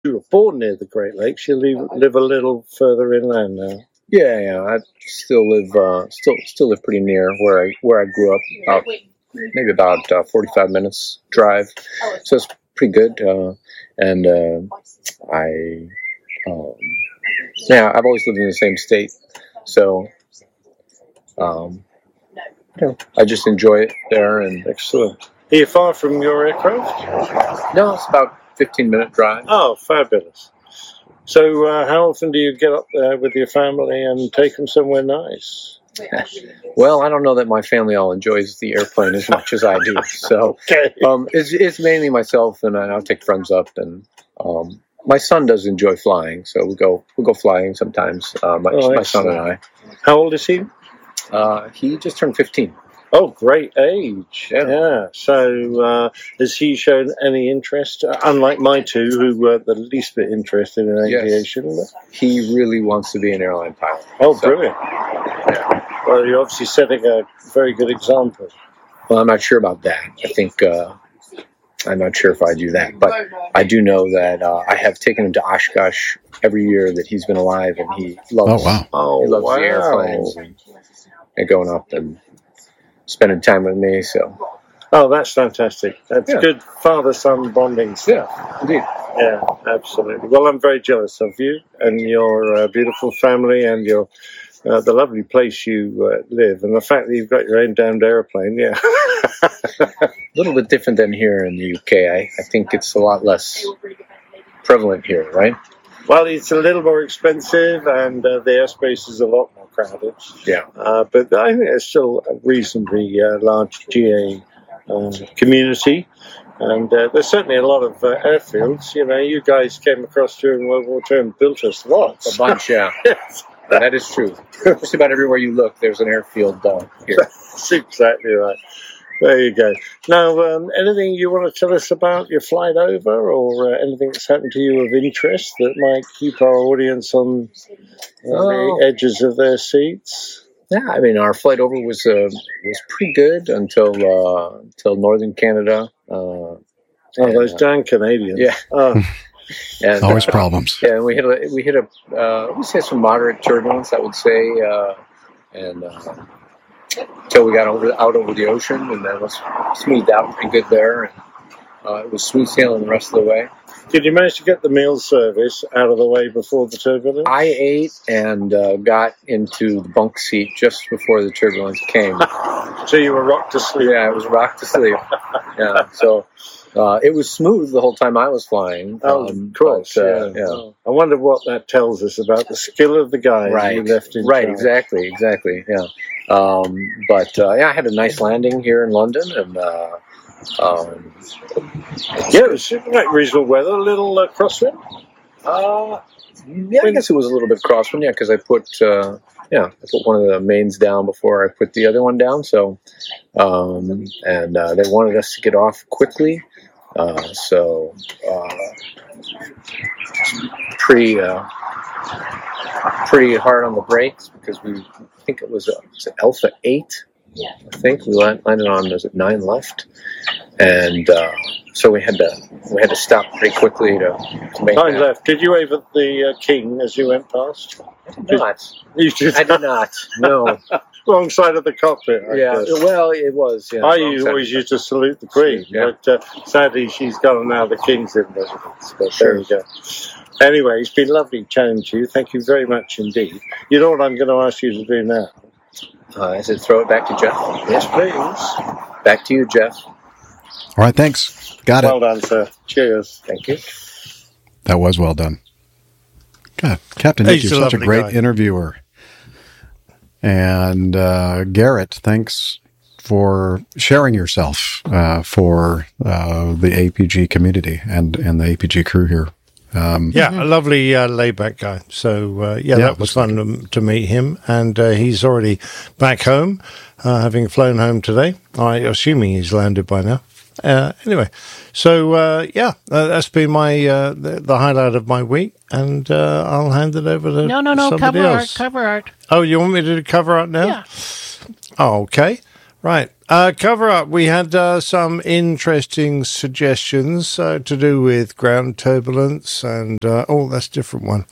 You were born near the Great Lakes. You live a little further inland now. Yeah. I still live pretty near where I grew up. Maybe about 45 minutes drive. So it's pretty good. And I've always lived in the same state. So, I just enjoy it there. And excellent. Are you far from your aircraft? No, it's about 15-minute drive. Oh, fabulous. So how often do you get up there with your family and take them somewhere nice? Well, I don't know that my family all enjoys the airplane as much as I do. So okay. It's mainly myself, and I'll take friends up. And my son does enjoy flying, so we'll go flying sometimes. My son and I. How old is he? He just turned 15. Oh, great age. Yeah. So has he shown any interest, unlike my two, who were the least bit interested in aviation? Yes. He really wants to be an airline pilot. Oh, brilliant. Yeah. Well, you're obviously setting a very good example. Well, I'm not sure about that. I think I'm not sure if I do that. But I do know that I have taken him to Oshkosh every year that he's been alive, and he loves, he loves the airplanes and going up and spending time with me. So, that's fantastic. That's good father-son bonding stuff. Yeah, indeed. Yeah, absolutely. Well, I'm very jealous of you and your beautiful family and your the lovely place you live, and the fact that you've got your own damned airplane. Yeah, a little bit different than here in the UK. I think it's a lot less prevalent here, right? Well, it's a little more expensive, and the airspace is a lot more crowded. Yeah. But I think there's still a reasonably large GA community, and there's certainly a lot of airfields. You know, you guys came across during World War II and built us lots. A bunch, yeah. Yes. That is true. Just about everywhere you look, there's an airfield here. That's exactly right. There you go. Now, anything you want to tell us about your flight over, or anything that's happened to you of interest that might keep our audience on the edges of their seats? Yeah, I mean, our flight over was pretty good until northern Canada. Those darn Canadians. Yeah. And, always problems. Yeah, and we had some moderate turbulence, I would say, and until we got out over the ocean, and then it was smoothed out pretty good there, and it was smooth sailing the rest of the way. Did you manage to get the meal service out of the way before the turbulence? I ate and got into the bunk seat just before the turbulence came. So you were rocked to sleep? Yeah, I was rocked to sleep. Yeah, so it was smooth the whole time I was flying. Of course, yeah. I wonder what that tells us about the skill of the guys you left in charge. Exactly, yeah. I had a nice landing here in London, and it was reasonable weather. A little crosswind. I guess it was a little bit crosswind. Yeah, because I put one of the mains down before I put the other one down. So, and they wanted us to get off quickly. Pretty hard on the brakes because I think it was Alpha 8. Yeah. I think we landed on 9 left, and so we had to stop pretty quickly to make 9 left. Did you wave at the king as you went past? I did not. No. Wrong side of the cockpit. I guess. Well, it was. Yeah, I always used to salute the Queen, but sadly she's gone now. The King's in residence. But there you go. Anyway, it's been lovely chatting to you. Thank you very much indeed. You know what I'm going to ask you to do now? Is it throw it back to Jeff? Yes, please. Back to you, Jeff. All right, thanks. Got it. Well done, sir. Cheers. Thank you. That was well done. God, Captain Nick, you're such a great interviewer. And Garrett, thanks for sharing yourself for the APG community and the APG crew here. A lovely laid-back guy. So, that was fun to meet him. And he's already back home, having flown home today. I'm assuming he's landed by now. Anyway, so, that's been my the highlight of my week. And I'll hand it over to somebody else. Cover art. Oh, you want me to do cover art now? Yeah. Oh, okay. Right. Cover up. We had some interesting suggestions to do with ground turbulence and, that's a different one.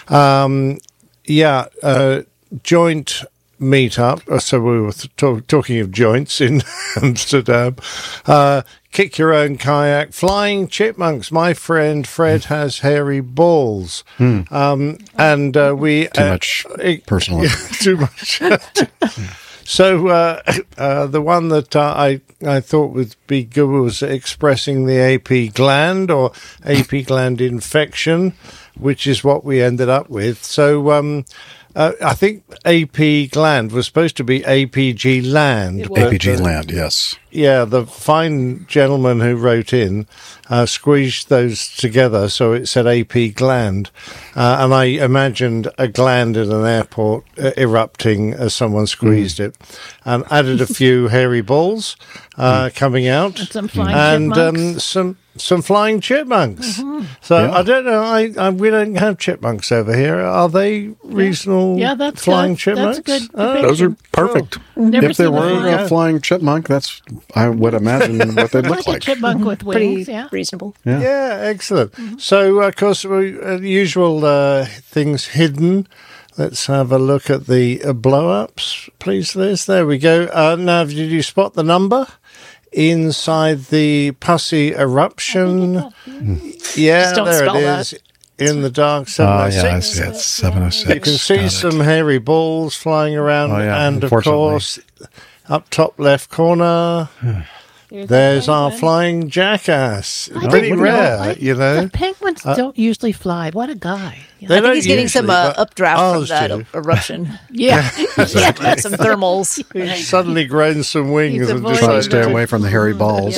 Joint meetup. So we were talking of joints in Amsterdam. Kick your own kayak. Flying chipmunks. My friend Fred has hairy balls. And we... Too much personal. Too much. So the one that I thought would be good was expressing the AP gland or AP gland infection, which is what we ended up with. So I think AP gland was supposed to be APG land. APG land, yes. Yeah, the fine gentleman who wrote in squeezed those together so it said AP gland. And I imagined a gland in an airport erupting as someone squeezed it. And added a few hairy balls coming out. And some flying chipmunks. Some flying chipmunks. So I don't know. We don't have chipmunks over here. Are they reasonable that's flying good. chipmunks? That's good. Those are perfect. Never If there seen were a flying chipmunk, I would imagine what they'd look like a like. chipmunk with wings. Pretty reasonable. Yeah, excellent. So, of course, the usual things hidden. Let's have a look at the blow-ups, please, Liz. There we go. Now, did you spot the number inside the pussy eruption? Yeah, there it is. In the dark, 706. I see it. 706. You can see some hairy balls flying around, and of course, up top left corner, there's our flying jackass. Pretty rare, you know. The penguins don't usually fly. What a guy. I think he's getting some updraft from that eruption. Yeah. Some thermals. He's suddenly grown some wings and trying to decided stay away from the hairy balls.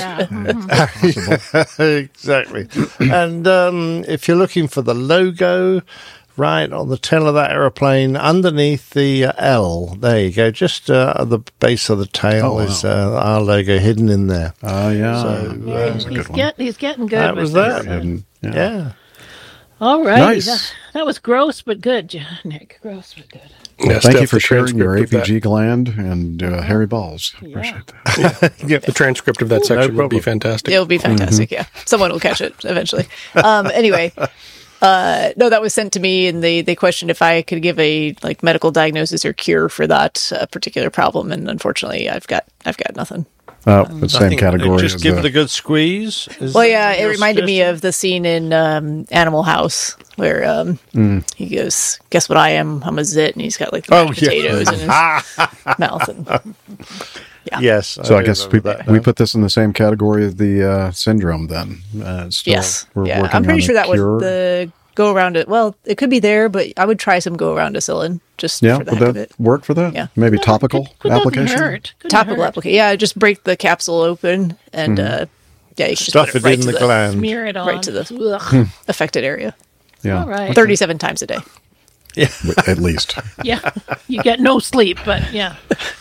Exactly. And if you're looking for the logo, right on the tail of that aeroplane, underneath the L, there you go. Just at the base of the tail is our logo hidden in there. Oh, yeah. So, he's getting good. That was that. Yeah. All right. Nice. That was gross but good, Nick. Gross but good. Well, thank you for sharing your APG gland and hairy balls. Appreciate that. The transcript of that section would be fantastic. It'll be fantastic, yeah. Someone will catch it eventually. Anyway, no, that was sent to me, and they questioned if I could give a medical diagnosis or cure for that particular problem, and unfortunately, I've got nothing. The same category. Just give it a good squeeze. It reminded me of the scene in Animal House where he goes, "Guess what I am? I'm a zit," and he's got the potatoes in his mouth. And, Yes. So I guess we put this in the same category as the syndrome then. Yes. I'm pretty sure that was the go around it. Well, it could be there, but I would try some go around acillain just for the heck of it. Work for that? Yeah. Maybe topical application? Topical application. Yeah, just break the capsule open and you can stuff just it in the gland. Smear it on. Right to the affected area. Yeah. All right. 37 times a day. Yeah. At least. Yeah. You get no sleep, but yeah.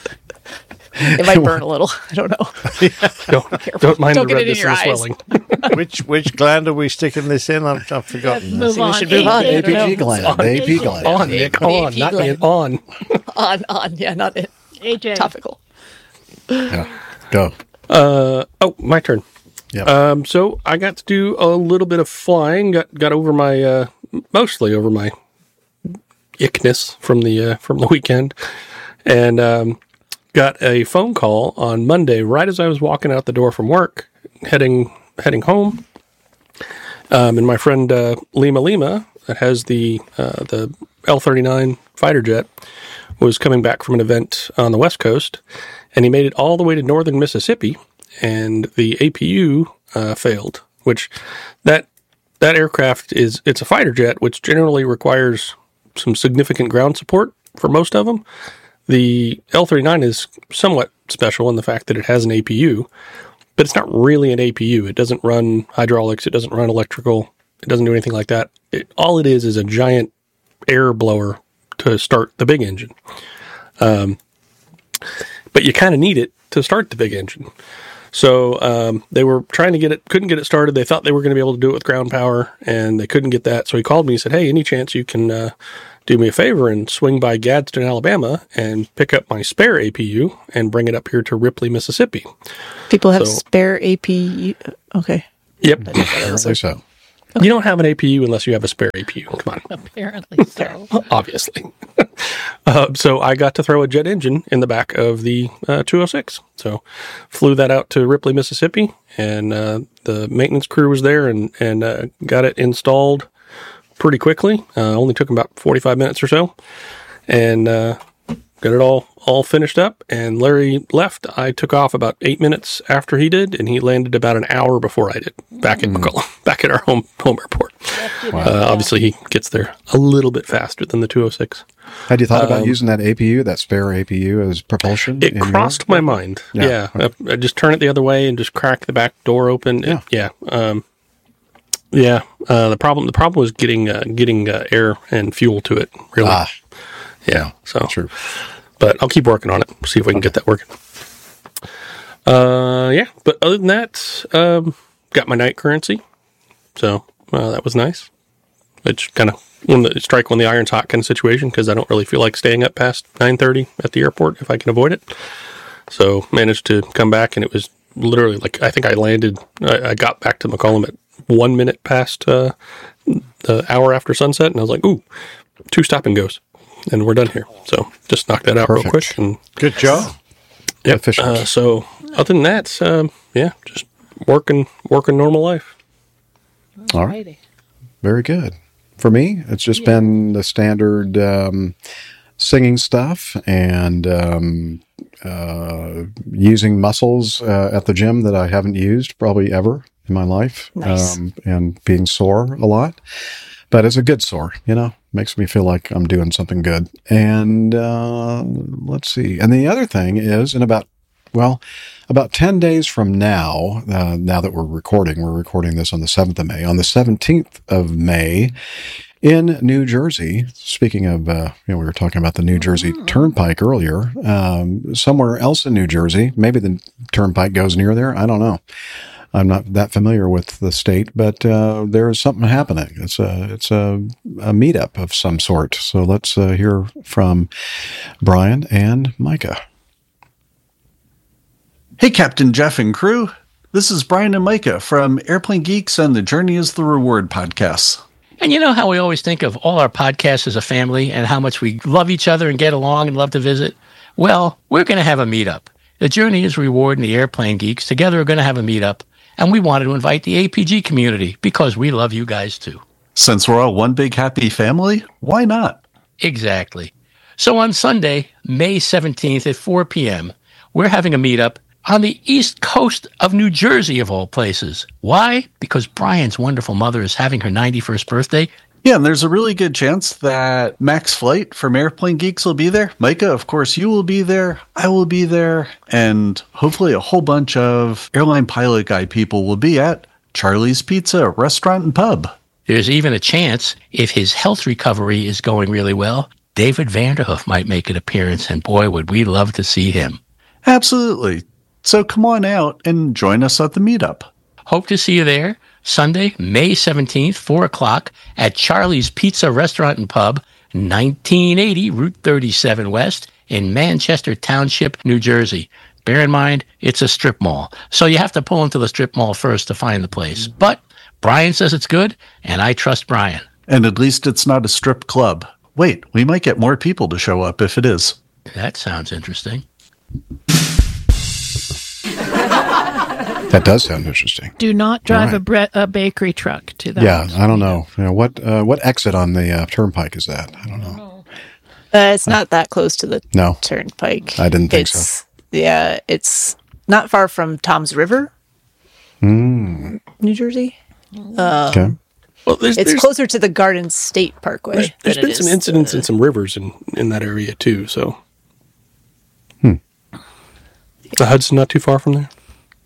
It might burn a little. I don't know. Don't mind the get it in redness your and the eyes. swelling. Which gland are we sticking this in? I've forgotten. Move on. We should move on. APG gland. APG gland. On, Nick. On. Not in. On. On. Yeah, not it. AJ. Topical. Yeah. Go. My turn. Yeah. So I got to do a little bit of flying. Got over my mostly over my ickness from the weekend, and got a phone call on Monday right as I was walking out the door from work, heading home. And my friend Lima that has the L-39 fighter jet was coming back from an event on the West Coast, and he made it all the way to northern Mississippi, and the APU failed. Which that aircraft it's a fighter jet, which generally requires some significant ground support for most of them. The L-39 is somewhat special in the fact that it has an APU, but it's not really an APU. It doesn't run hydraulics. It doesn't run electrical. It doesn't do anything like that. All it is a giant air blower to start the big engine. But you kind of need it to start the big engine. So they were trying to get it, couldn't get it started. They thought they were going to be able to do it with ground power, and they couldn't get that. So he called me and said, hey, any chance you can do me a favor and swing by Gadsden, Alabama, and pick up my spare APU and bring it up here to Ripley, Mississippi. People have spare APU. Okay. Yep. Apparently so. You don't have an APU unless you have a spare APU. Come on. Apparently so. Obviously. So I got to throw a jet engine in the back of the 206. So flew that out to Ripley, Mississippi, and the maintenance crew was there and got it installed pretty quickly. Only took about 45 minutes or so, and got it all finished up. And Larry left. I took off about 8 minutes after he did, and he landed about an hour before I did back in McCollum, back at our home airport. Wow. Obviously, he gets there a little bit faster than the 206. Had you thought about using that APU, that spare APU, as propulsion? It crossed my mind. Yeah. I just turn it the other way and just crack the back door open. The problem was getting air and fuel to it. Really. Yeah. So true. But I'll keep working on it. See if we can get that working. But other than that, got my night currency. So that was nice. It's kind of strike when the iron's hot kind of situation, because I don't really feel like staying up past 9:30 at the airport if I can avoid it. So managed to come back, and it was literally like, I think I got back to McCollum at 1 minute past the hour after sunset, and I was like, ooh, 2 stop and goes, and we're done here. So just knocked that out real quick. And good job. Yeah. So other than that, just working normal life. All right. Very good. For me, it's just been the standard singing stuff and using muscles at the gym that I haven't used probably ever in my life. Nice. And being sore a lot. But it's a good sore, makes me feel like I'm doing something good. And let's see. And the other thing is, about 10 days from now, now that we're recording this on the 7th of May. On the 17th of May in New Jersey, speaking of, we were talking about the New Jersey Turnpike earlier, somewhere else in New Jersey, maybe the Turnpike goes near there. I don't know. I'm not that familiar with the state, but there is something happening. It's a meetup of some sort. So let's hear from Brian and Micah. Hey, Captain Jeff and crew. This is Brian and Micah from Airplane Geeks and the Journey is the Reward podcasts. And you know how we always think of all our podcasts as a family and how much we love each other and get along and love to visit? Well, we're going to have a meetup. The Journey is Reward and the Airplane Geeks together are going to have a meetup. And we wanted to invite the APG community because we love you guys too. Since we're all one big happy family, why not? Exactly. So on Sunday, May 17th at 4 p.m., we're having a meetup on the east coast of New Jersey, of all places. Why? Because Brian's wonderful mother is having her 91st birthday. Yeah, and there's a really good chance that Max Flight from Airplane Geeks will be there. Micah, of course, you will be there. I will be there. And hopefully a whole bunch of Airline Pilot Guy people will be at Charlie's Pizza Restaurant and Pub. There's even a chance, if his health recovery is going really well, David Vanderhoof might make an appearance, and boy, would we love to see him. Absolutely. So come on out and join us at the meetup. Hope to see you there. Sunday, May 17th, 4 o'clock at Charlie's Pizza Restaurant and Pub, 1980 Route 37 West in Manchester Township, New Jersey. Bear in mind, it's a strip mall, so you have to pull into the strip mall first to find the place. But Brian says it's good, and I trust Brian. And at least it's not a strip club. Wait, we might get more people to show up if it is. That sounds interesting. That does sound interesting. Do not drive a bakery truck to that. Yeah, I don't know. What exit on the turnpike is that? I don't know. It's not that close to the turnpike. I didn't think so. Yeah, it's not far from Tom's River, New Jersey. Okay. Well, it's closer to the Garden State Parkway. There's been some incidents in some rivers in that area too. So, the Hudson not too far from there.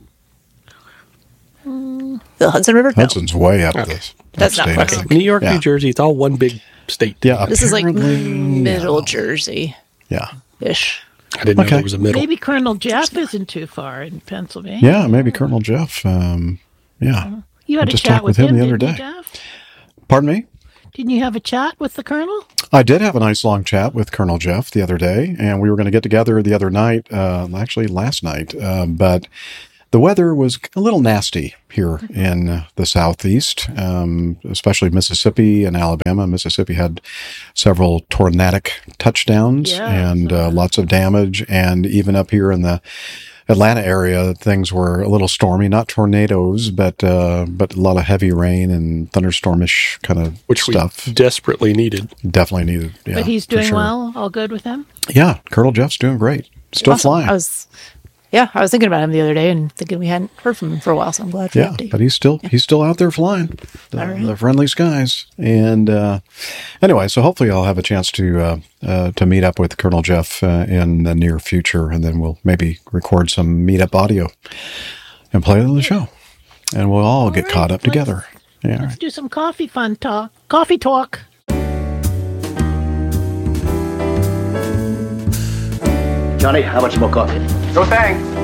The Hudson River? No. Hudson's way up this. That's not far. New York, New Jersey, it's all one big state. Yeah. This is like middle Jersey. Yeah. Ish. I didn't know there was a middle. Maybe Colonel Jeff isn't too far in Pennsylvania. Yeah, maybe Colonel Jeff. Yeah. You had a chat with him the other day. Pardon me? Didn't you have a chat with the Colonel? I did have a nice long chat with Colonel Jeff the other day, and we were going to get together the other night, actually last night, but the weather was a little nasty here in the Southeast, especially Mississippi and Alabama. Mississippi had several tornadic touchdowns and lots of damage, and even up here in the Atlanta area, things were a little stormy, not tornadoes, but a lot of heavy rain and thunderstormish kind of stuff. Which we desperately needed. Definitely needed, yeah. But he's doing well? All good with him? Yeah, Colonel Jeff's doing great. Still flying. I was thinking about him the other day and thinking we hadn't heard from him for a while, so I'm glad for the update. But he's still out there flying the friendly skies. And anyway, so hopefully I'll have a chance to meet up with Colonel Jeff in the near future, and then we'll maybe record some meetup audio and play it on the show, and we'll all get caught up together. Yeah, let's do some coffee talk. Coffee talk. Johnny, how much more coffee? No thanks.